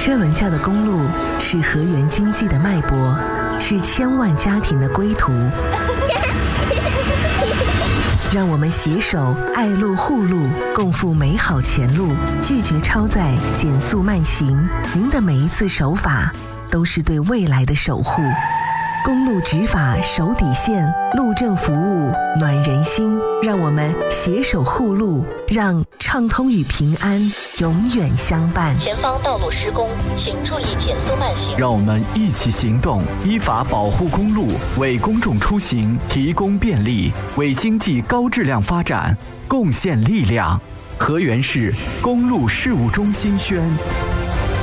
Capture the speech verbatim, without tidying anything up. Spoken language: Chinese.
车轮下的公路是河源经济的脉搏，是千万家庭的归途。让我们携手爱路护路，共赴美好前路，拒绝超载，减速慢行。您的每一次守法，都是对未来的守护。公路执法守底线，路政服务暖人心。让我们携手护路，让畅通与平安永远相伴。 前方道路施工，请注意减速慢行。 让我们一起行动，依法保护公路，为公众出行提供便利，为经济高质量发展贡献力量。河源市公路事务中心宣。